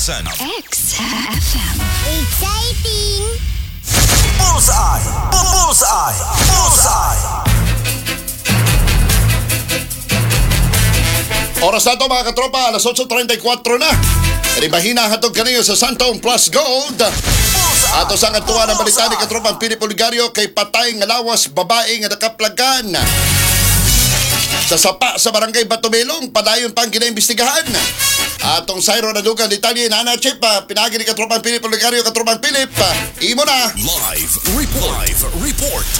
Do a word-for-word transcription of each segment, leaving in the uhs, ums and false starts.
station. X F M. Exciting! Bullseye! Bullseye! Bullseye! Oras na ito mga katropa, alas eight thirty-four na. Ribahina hatog kaniyo sa Santong Plus Gold. Ato sa katuwa ng balita ni katropang Philip Oligario kay patay nga lawas babae nga nakaplagan sa sapa sa barangay Batubelong, padayon pang ginaimbestigahan. Atong Sayro na dugang detalye na na Chip, pinagi ni katropang Philip Oligario. Katropang Philip, imo na. Live report. Live report.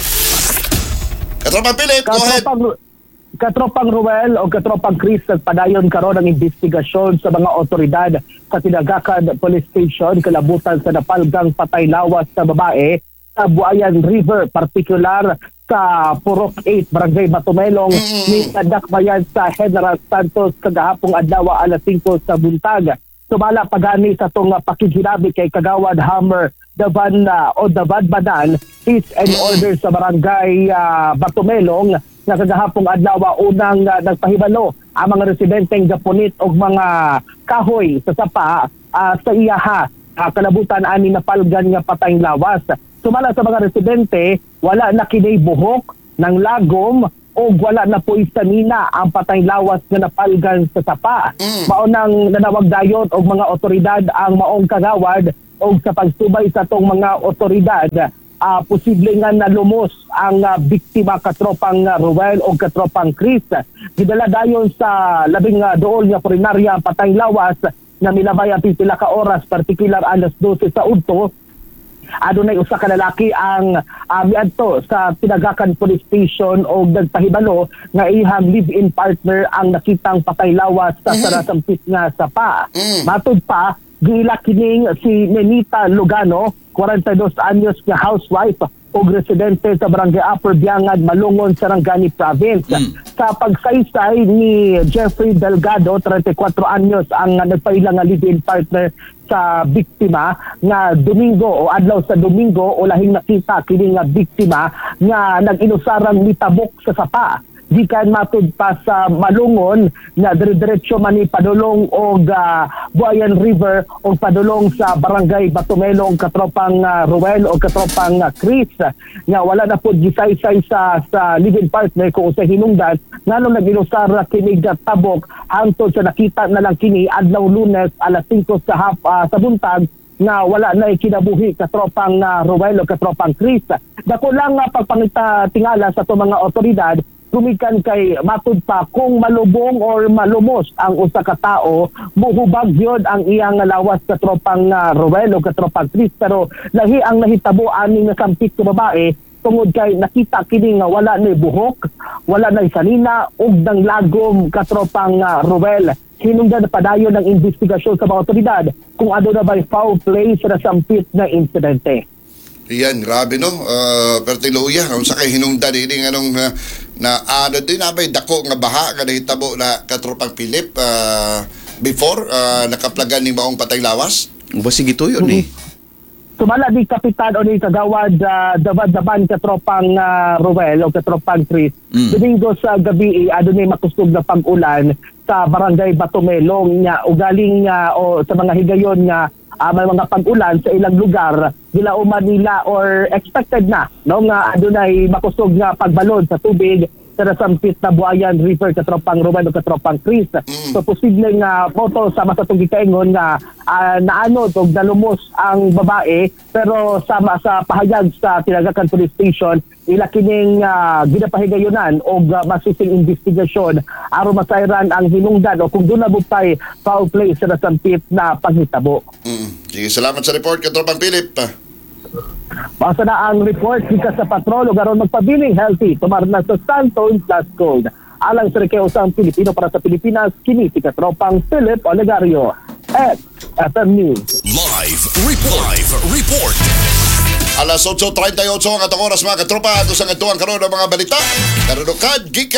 Katropang Philip, go ahead. Katropang Ruel o Katropang Chris, nagpadayon karon ang investigasyon sa mga otoridad sa Tinagakan Police Station kalabutan sa napalgang patay lawas sa babae sa Buayan River, partikular sa Purok eight, Barangay Batumelong, mm-hmm. ni Nadakbayan sa General Santos kagahapong adlaw alas singko sa buntag. Sumala pagani sa itong pakiginabi kay Kagawad Hammer Davan uh, o Davad Badan, peace and order sa Barangay uh, Batumelong na kagahapong adlaw unang uh, nagpahibalo ang mga residenteng gapunit og mga kahoy sa sapa uh, sa iyaha uh, kalabutan ani napalgan nga patayng lawas. Sumala sa mga residente, wala na kinay buhok ng lagom o wala na po istanina ang patayng lawas nga napalgan sa sapa. Mm. Maunang nanawag dayon og mga otoridad ang maong kagawad og sa pagsubay sa tong mga otoridad, uh, posible nga nalumos ang uh, biktima katropang uh, Ruel o katropang Chris. Gidala dayon sa labing uh, dool nga purinarya patayng lawas na milabay ang pipila ka oras, partikular alas twelve sa udto. Adunay usa ka lalaki ang uh, miadto sa Tinagakan Police Station o nagpahibalo nga ihang live-in partner ang nakitang patay lawas sa mm-hmm. sarasampit nga sapa. Mm. Matud pa, giila kining si Nenita Lugano, forty-two anyos nga housewife o residente sa Barangay Upper Biangad, Malungon, Sarangani Province. Mm. Sa pagsaysay ni Jeffrey Delgado, thirty-four anyos ang nagpailang nga live-in partner sa biktima nga Domingo o adlaw sa Domingo o lahing nakita kini nga biktima nga nag-inusarang mitabok sa sapa. Gikan matud pa sa Malungon na dire-diretso man ni padulong og uh, Buayan River o padulong sa Barangay Batumelong, katropang uh, Ruel o katropang uh, Chris nga wala na po gisaysay sa sa living partner kung sa hinungdan nganong nag-inusar kini tabok hangtod sa nakita na lang kini adlaw Lunes alas singko sa hap uh, sa buntag nga wala na kinabuhi katropang uh, Ruel o katropang Chris. Dako lang nga uh, pagpangita tingala sa to mga otoridad gumikan kay matud pa kung malubong or malumos ang usa ka tawo, muhubag yun ang iyang lawas katropang uh, Ruel o katropang Chris, pero lahi ang nahitabo aning nasampit sa babae tungod kay nakita kini nga wala na buhok, wala na sanina ug nang lagom katropang uh, Ruel. Hinungdan na padayon ng investigasyon sa mga otoridad kung ano na ba'y foul play sa nasampit na insidente. Iyan, grabe no. Uh, Pertiluya, kung sa kay hinungdan ini anong uh, na ano din nabay dako nga baha nga nahitabo na katropang Philip uh, before uh, nakaplagan ni maong patay lawas. Basi gito yun mm-hmm. eh. Sumala di kapitan o ni kagawad uh, Davad-Daban katropang uh, Ruel o katropang Chris. Mm. Domingo sa gabi adunay makustog na pag-ulan sa Barangay Batumelong nga ugaling uh, o sa mga higayon nga Uh, may mga pag-ulan sa ilang lugar gilauman nila or expected na no nga adunay makusog nga pagbalod sa tubig sa nasampit na Buayan River katropang Ruel o katropang Chris. Mm. So posible nga moto sa masatong gikaingon nga uh, naanod o nalumos ang babae, pero sama sa pahayag sa Tinagakan Police Station ila kining uh, ginapahigayonan o uh, masising investigasyon aron masayran ang hinungdan o kung doon nabutay foul play sa nasampit na panghitabo. Mm. Sige, salamat sa report katropang Philip. Basta na ang report kita sa patrol o garon magpabiling healthy tumar na sa Santong Plus Gold. Alang sa rekeusang Pilipino para sa Pilipinas, kini si katropang Philip Oligario at F M News. Live report. Live report. Alas eight thirty-eight ang atong oras mga katropa. Ito sa ngatuang karoon ng mga balita. Karunukad, gika.